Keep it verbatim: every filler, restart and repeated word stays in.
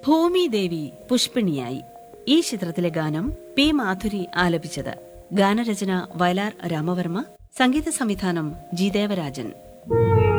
ഭൂമിദേവി പുഷ്പിണിയായി. ഈ ചിത്രത്തിലെ ഗാനം പി മാധുരി ആലപിച്ചത്. ഗാനരചന വയലാർ രാമവർമ്മ, സംഗീത സംവിധാനം ജി ദേവരാജൻ.